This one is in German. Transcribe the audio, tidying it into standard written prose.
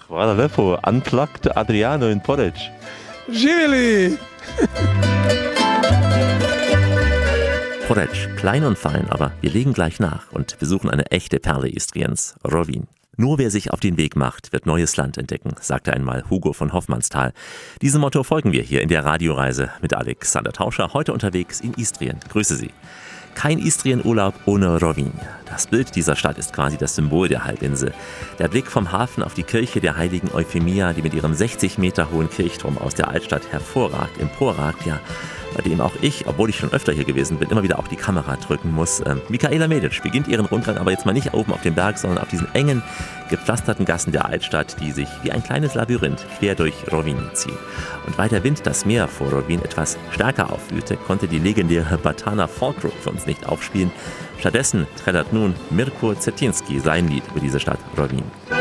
Hvala lepo, Unplugged Adriano in Poreč. Živeli! Poreč, klein und fein, aber wir legen gleich nach und besuchen eine echte Perle Istriens, Rovinj. Nur wer sich auf den Weg macht, wird neues Land entdecken, sagte einmal Hugo von Hoffmannsthal. Diesem Motto folgen wir hier in der Radioreise mit Alexander Tauscher, heute unterwegs in Istrien. Grüße Sie. Kein Istrienurlaub ohne Rovinj. Das Bild dieser Stadt ist quasi das Symbol der Halbinsel. Der Blick vom Hafen auf die Kirche der heiligen Euphemia, die mit ihrem 60 Meter hohen Kirchturm aus der Altstadt hervorragt, emporragt, ja, bei dem auch ich, obwohl ich schon öfter hier gewesen bin, immer wieder auch die Kamera drücken muss. Michaela Medic beginnt ihren Rundgang aber jetzt mal nicht oben auf dem Berg, sondern auf diesen engen, gepflasterten Gassen der Altstadt, die sich wie ein kleines Labyrinth quer durch Rovinj ziehen. Und weil der Wind das Meer vor Rovinj etwas stärker aufwühlte, konnte die legendäre Batana Folk Group für uns nicht aufspielen. Stattdessen trällert nun Mirko Cetinski sein Lied über diese Stadt Rovinj.